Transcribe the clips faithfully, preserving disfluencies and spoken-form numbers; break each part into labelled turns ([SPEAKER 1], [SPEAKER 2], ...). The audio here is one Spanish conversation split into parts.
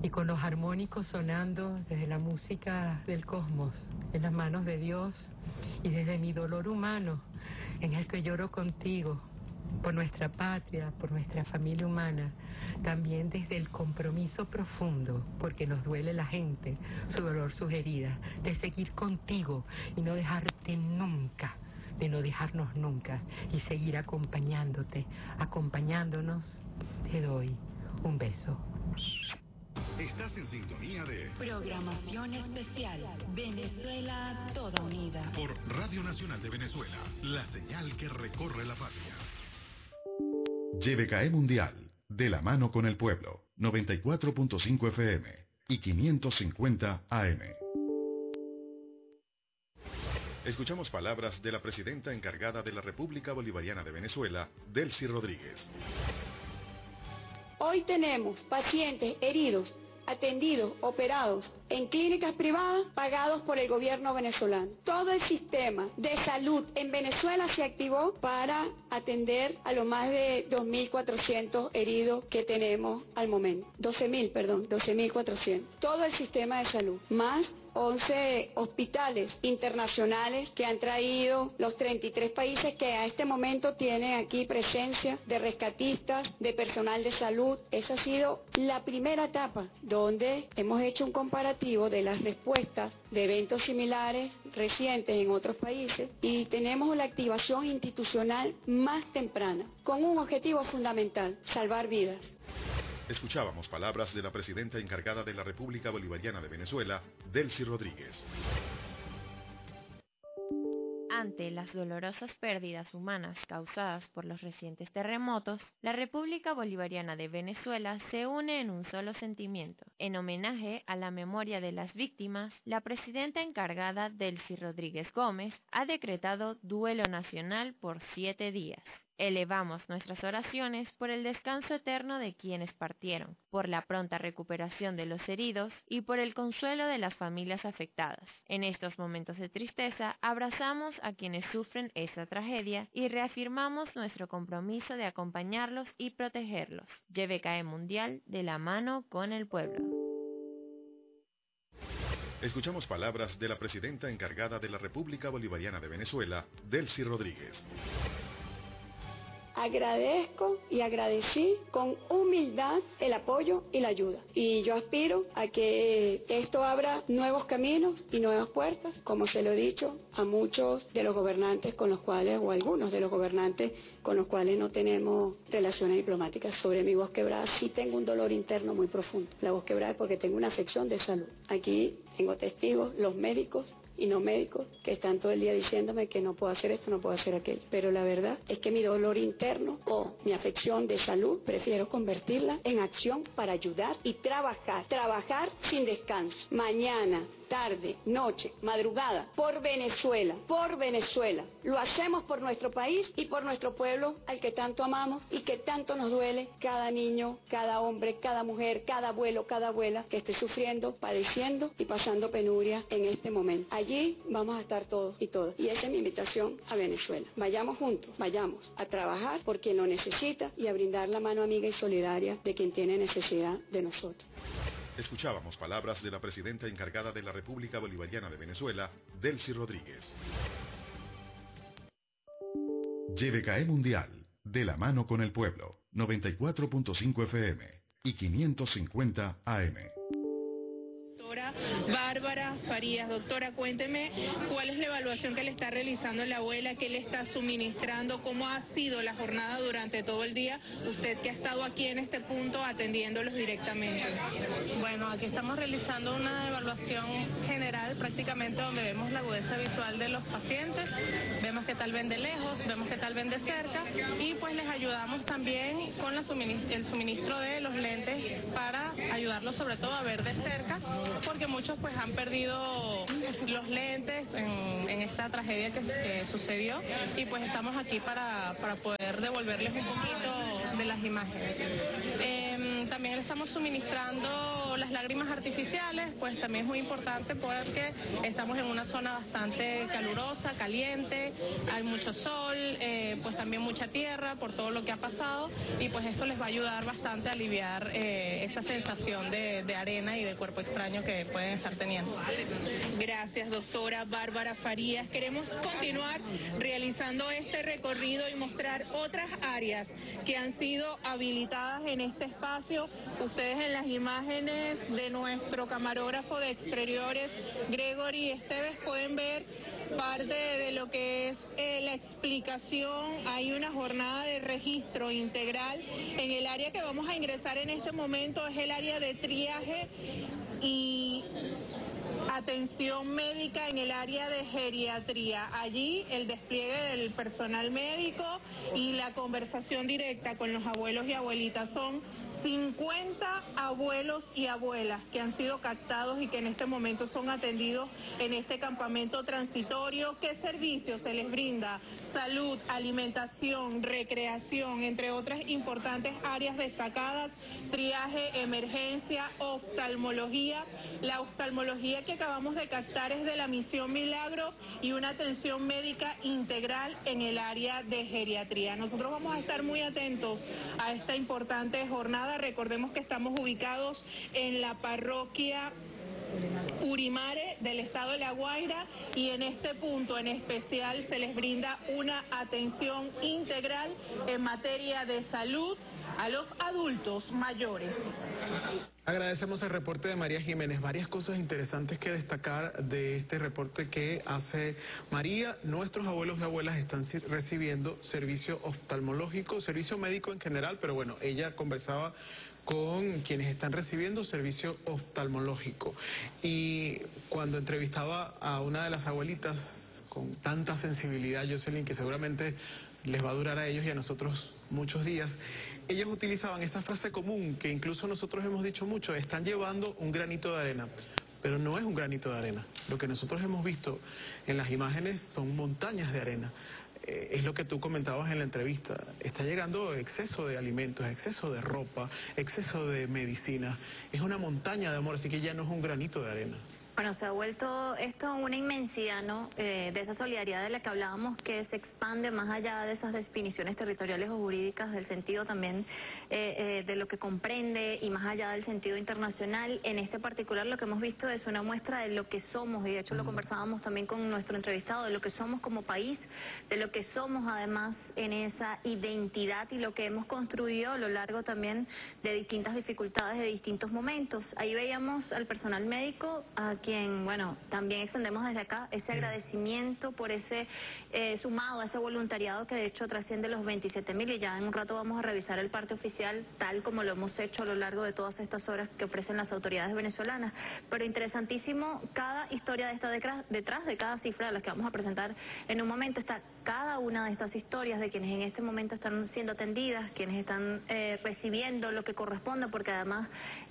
[SPEAKER 1] y con los armónicos sonando desde la música del cosmos, en las manos de Dios, y desde mi dolor humano, en el que lloro contigo, por nuestra patria, por nuestra familia humana, también desde el compromiso profundo, porque nos duele la gente, su dolor, sus heridas, de seguir contigo y no dejarte nunca, de no dejarnos nunca, y seguir acompañándote, acompañándonos. Te doy un beso.
[SPEAKER 2] Estás en sintonía de
[SPEAKER 3] Programación Especial Venezuela Toda Unida
[SPEAKER 2] por Radio Nacional de Venezuela, la señal que recorre la patria. Y V K E Mundial, de la mano con el pueblo, noventa y cuatro punto cinco F M y quinientos cincuenta A M. Escuchamos palabras de la presidenta encargada de la República Bolivariana de Venezuela, Delcy Rodríguez.
[SPEAKER 4] Hoy tenemos pacientes heridos, atendidos, operados en clínicas privadas pagados por el gobierno venezolano. Todo el sistema de salud en Venezuela se activó para atender a los más de dos mil cuatrocientos heridos que tenemos al momento. doce mil, perdón, doce mil cuatrocientos. Todo el sistema de salud, más once hospitales internacionales que han traído los treinta y tres países que a este momento tienen aquí presencia de rescatistas, de personal de salud. Esa ha sido la primera etapa donde hemos hecho un comparativo de las respuestas de eventos similares recientes en otros países y tenemos la activación institucional más temprana con un objetivo fundamental: salvar vidas.
[SPEAKER 2] Escuchábamos palabras de la presidenta encargada de la República Bolivariana de Venezuela, Delcy Rodríguez.
[SPEAKER 5] Ante las dolorosas pérdidas humanas causadas por los recientes terremotos, la República Bolivariana de Venezuela se une en un solo sentimiento. En homenaje a la memoria de las víctimas, la presidenta encargada, Delcy Rodríguez Gómez, ha decretado duelo nacional por siete días. Elevamos nuestras oraciones por el descanso eterno de quienes partieron, por la pronta recuperación de los heridos y por el consuelo de las familias afectadas. En estos momentos de tristeza, abrazamos a quienes sufren esta tragedia y reafirmamos nuestro compromiso de acompañarlos y protegerlos. Y V K E Mundial, de la mano con el pueblo.
[SPEAKER 2] Escuchamos palabras de la presidenta encargada de la República Bolivariana de Venezuela, Delcy Rodríguez.
[SPEAKER 4] Agradezco y agradecí con humildad el apoyo y la ayuda. Y yo aspiro a que esto abra nuevos caminos y nuevas puertas, como se lo he dicho a muchos de los gobernantes con los cuales, o algunos de los gobernantes con los cuales no tenemos relaciones diplomáticas. Sobre mi voz quebrada sí tengo un dolor interno muy profundo. La voz quebrada es porque tengo una afección de salud. Aquí tengo testigos, los médicos y no médicos, que están todo el día diciéndome que no puedo hacer esto, no puedo hacer aquello. Pero la verdad es que mi dolor interno o mi afección de salud prefiero convertirla en acción para ayudar y trabajar, trabajar sin descanso, mañana, tarde, noche, madrugada, por Venezuela, por Venezuela. Lo hacemos por nuestro país y por nuestro pueblo al que tanto amamos y que tanto nos duele cada niño, cada hombre, cada mujer, cada abuelo, cada abuela que esté sufriendo, padeciendo y pasando penuria en este momento. Allí vamos a estar todos y todas. Y esa es mi invitación a Venezuela. Vayamos juntos, vayamos a trabajar por quien lo necesita y a brindar la mano amiga y solidaria de quien tiene necesidad de nosotros.
[SPEAKER 2] Escuchábamos palabras de la presidenta encargada de la República Bolivariana de Venezuela, Delcy Rodríguez. Y V K E Mundial, de la mano con el pueblo, noventa y cuatro punto cinco F M y quinientos cincuenta A M.
[SPEAKER 6] Doctora Bárbara Farías, doctora, cuénteme cuál es la evaluación que le está realizando la abuela, qué le está suministrando, cómo ha sido la jornada durante todo el día, usted que ha estado aquí en este punto atendiéndolos directamente.
[SPEAKER 7] Bueno, aquí estamos realizando una evaluación general prácticamente donde vemos la agudeza visual de los pacientes, vemos qué tal ven de lejos, vemos qué tal ven de cerca y pues les ayudamos también con la suministro, el suministro de los lentes para ayudarlos sobre todo a ver de cerca, porque muchos pues han perdido los lentes en, en esta tragedia que, que sucedió y pues estamos aquí para, para poder devolverles un poquito de las imágenes. Eh, también les estamos suministrando las lágrimas artificiales, pues también es muy importante porque estamos en una zona bastante calurosa, caliente, hay mucho sol, eh, pues también mucha tierra por todo lo que ha pasado, y pues esto les va a ayudar bastante a aliviar eh, esa sensación de, de arena y de cuerpo extraño que pueden estar teniendo.
[SPEAKER 6] Gracias, doctora Bárbara Farías. Queremos continuar realizando este recorrido y mostrar otras áreas que han sido habilitadas en este espacio. Ustedes en las imágenes de nuestro camarógrafo de exteriores, Gregory Esteves, pueden ver parte de lo que es eh, la explicación. Hay una jornada de registro integral. En el área que vamos a ingresar en este momento es el área de triaje y atención médica en el área de geriatría. Allí el despliegue del personal médico y la conversación directa con los abuelos y abuelitas. Son cincuenta abuelos y abuelas que han sido captados y que en este momento son atendidos en este campamento transitorio. ¿Qué servicios se les brinda? Salud, alimentación, recreación, entre otras importantes áreas destacadas, triaje, emergencia, oftalmología. La oftalmología que acabamos de captar es de la Misión Milagro y una atención médica integral en el área de geriatría. Nosotros vamos a estar muy atentos a esta importante jornada. Recordemos que estamos ubicados en la parroquia Urimare del estado de La Guaira, y en este punto en especial se les brinda una atención integral en materia de salud a los adultos mayores.
[SPEAKER 8] Agradecemos el reporte de María Jiménez. Varias cosas interesantes que destacar de este reporte que hace María. Nuestros abuelos y abuelas están recibiendo servicio oftalmológico, servicio médico en general, pero bueno, ella conversaba con quienes están recibiendo servicio oftalmológico. Y cuando entrevistaba a una de las abuelitas con tanta sensibilidad, Jocelyn, que seguramente les va a durar a ellos y a nosotros muchos días, ellos utilizaban esa frase común que incluso nosotros hemos dicho mucho: están llevando un granito de arena. Pero no es un granito de arena. Lo que nosotros hemos visto en las imágenes son montañas de arena. Eh, es lo que tú comentabas en la entrevista. Está llegando exceso de alimentos, exceso de ropa, exceso de medicina. Es una montaña de amor, así que ya no es un granito de arena.
[SPEAKER 9] Bueno, se ha vuelto esto una inmensidad, ¿no? Eh, de esa solidaridad de la que hablábamos, que se expande más allá de esas definiciones territoriales o jurídicas, del sentido también eh, eh, de lo que comprende y más allá del sentido internacional. En este particular lo que hemos visto es una muestra de lo que somos, y de hecho lo conversábamos también con nuestro entrevistado, de lo que somos como país, de lo que somos además en esa identidad y lo que hemos construido a lo largo también de distintas dificultades, de distintos momentos. Ahí veíamos al personal médico, a quien, bueno, también extendemos desde acá ese agradecimiento por ese eh, sumado, a ese voluntariado que de hecho trasciende los veintisiete mil, y ya en un rato vamos a revisar el parte oficial tal como lo hemos hecho a lo largo de todas estas horas que ofrecen las autoridades venezolanas. Pero interesantísimo, cada historia de esta detrás, detrás de cada cifra de las que vamos a presentar en un momento está cada una de estas historias de quienes en este momento están siendo atendidas, quienes están eh, recibiendo lo que corresponde, porque además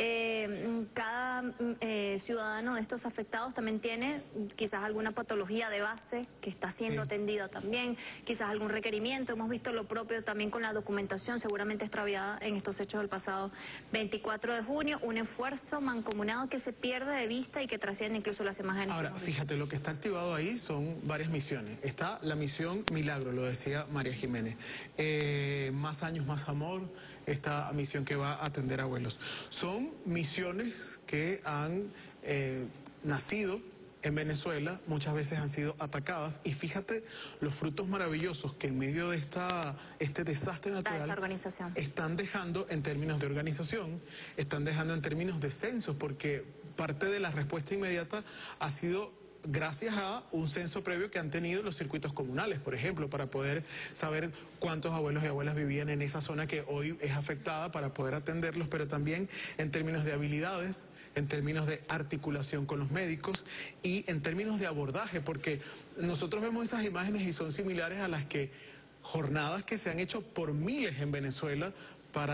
[SPEAKER 9] eh, cada eh, ciudadano de estos afectados también tiene quizás alguna patología de base que está siendo sí. atendida también, quizás algún requerimiento. Hemos visto lo propio también con la documentación seguramente extraviada en estos hechos del pasado veinticuatro de junio, un esfuerzo mancomunado que se pierde de vista y que trasciende incluso las imágenes.
[SPEAKER 8] Ahora, fíjate, lo que está activado ahí son varias misiones. Está la misión Milagro, lo decía María Jiménez. Eh, más años, más amor, esta misión que va a atender abuelos. Son misiones que han eh, nacido en Venezuela, muchas veces han sido atacadas, y fíjate los frutos maravillosos que en medio de esta este desastre natural están dejando en términos de organización, están dejando en términos de censos, porque parte de la respuesta inmediata ha sido gracias a un censo previo que han tenido los circuitos comunales, por ejemplo, para poder saber cuántos abuelos y abuelas vivían en esa zona que hoy es afectada, para poder atenderlos, pero también en términos de habilidades, en términos de articulación con los médicos y en términos de abordaje, porque nosotros vemos esas imágenes y son similares a las que jornadas que se han hecho por miles en Venezuela para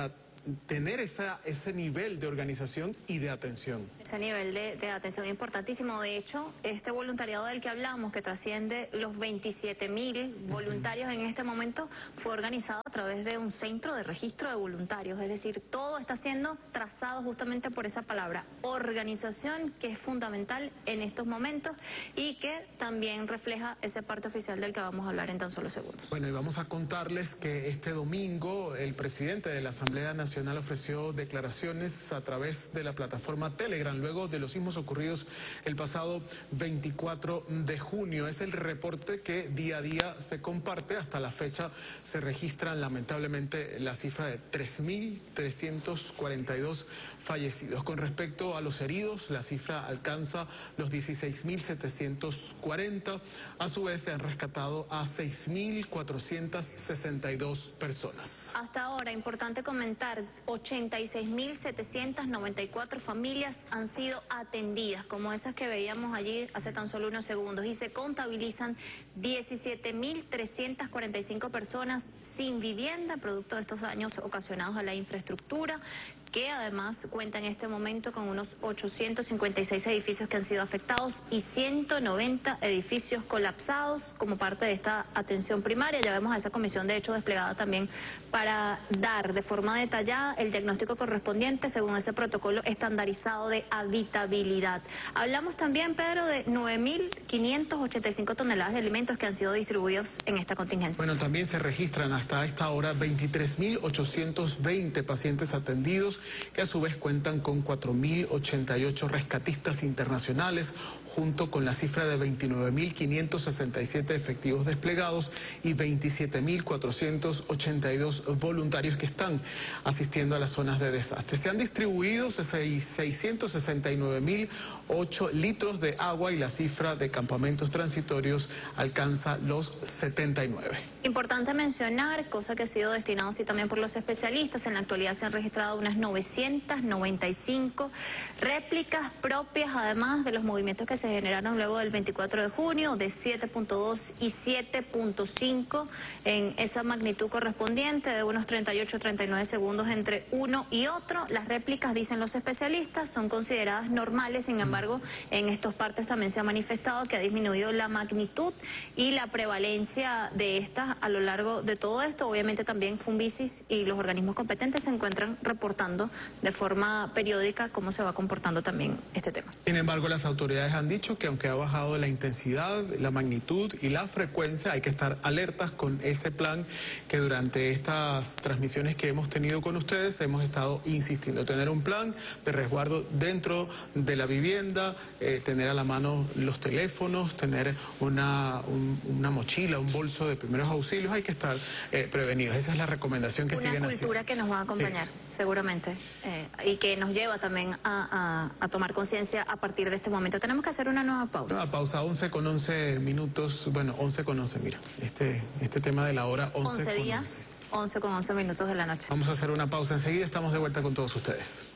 [SPEAKER 8] tener esa, ese nivel de organización y de atención.
[SPEAKER 9] Ese nivel de, de atención es importantísimo. De hecho, este voluntariado del que hablamos, que trasciende los veintisiete mil voluntarios en este momento, fue organizado a través de un centro de registro de voluntarios. Es decir, todo está siendo trazado justamente por esa palabra, organización, que es fundamental en estos momentos y que también refleja ese parte oficial del que vamos a hablar en tan solo segundos.
[SPEAKER 8] Bueno, y vamos a contarles que este domingo el presidente de la Asamblea Nacional ofreció declaraciones a través de la plataforma Telegram luego de los sismos ocurridos el pasado veinticuatro de junio. Es el reporte que día a día se comparte. Hasta la fecha se registran lamentablemente la cifra de tres mil trescientos cuarenta y dos fallecidos. Con respecto a los heridos, la cifra alcanza los dieciséis mil setecientos cuarenta. A su vez se han rescatado a seis mil cuatrocientas sesenta y dos personas.
[SPEAKER 9] Hasta ahora, importante comentar, ochenta y seis mil setecientas noventa y cuatro familias han sido atendidas, como esas que veíamos allí hace tan solo unos segundos, y se contabilizan diecisiete mil trescientas cuarenta y cinco personas sin vivienda, producto de estos daños ocasionados a la infraestructura, que además cuenta en este momento con unos ochocientos cincuenta y seis edificios que han sido afectados y ciento noventa edificios colapsados como parte de esta atención primaria. Ya vemos a esa comisión de hecho desplegada también para dar de forma detallada el diagnóstico correspondiente según ese protocolo estandarizado de habitabilidad. Hablamos también, Pedro, de nueve mil quinientas ochenta y cinco toneladas de alimentos que han sido distribuidos en esta contingencia.
[SPEAKER 8] Bueno, también se registran hasta esta hora veintitrés mil ochocientos veinte pacientes atendidos, que a su vez cuentan con cuatro mil ochenta y ocho rescatistas internacionales, junto con la cifra de veintinueve mil quinientos sesenta y siete efectivos desplegados y veintisiete mil cuatrocientos ochenta y dos voluntarios que están asistiendo a las zonas de desastre. Se han distribuido seiscientos sesenta y nueve mil ocho litros de agua y la cifra de campamentos transitorios alcanza los setenta y nueve.
[SPEAKER 9] Importante mencionar, cosa que ha sido destinado así también por los especialistas, en la actualidad se han registrado unas novecientas noventa y cinco réplicas propias, además de los movimientos que se generaron luego del veinticuatro de junio, de siete punto dos y siete punto cinco en esa magnitud correspondiente, de unos treinta y ocho a treinta y nueve segundos entre uno y otro. Las réplicas, dicen los especialistas, son consideradas normales, sin embargo, en estos partes también se ha manifestado que ha disminuido la magnitud y la prevalencia de estas a lo largo de todo esto. Obviamente también Funvisis y los organismos competentes se encuentran reportando de forma periódica cómo se va comportando también este tema.
[SPEAKER 8] Sin embargo, las autoridades han dicho que aunque ha bajado la intensidad, la magnitud y la frecuencia, hay que estar alertas con ese plan que durante estas transmisiones que hemos tenido con ustedes hemos estado insistiendo. Tener un plan de resguardo dentro de la vivienda, eh, tener a la mano los teléfonos, tener una, un, una mochila, un bolso de primeros auxilios, hay que estar eh, prevenidos. Esa es la recomendación que
[SPEAKER 9] una
[SPEAKER 8] siguen
[SPEAKER 9] haciendo. Una cultura que nos va a acompañar, sí, seguramente, eh, y que nos lleva también a, a, a tomar conciencia a partir de este momento. Tenemos que hacer una nueva pausa.
[SPEAKER 8] Una pausa, once con once minutos, bueno, once con once, mira, este, este tema de la hora once
[SPEAKER 9] once días, once con once minutos de la noche.
[SPEAKER 8] Vamos a hacer una pausa enseguida, estamos de vuelta con todos ustedes.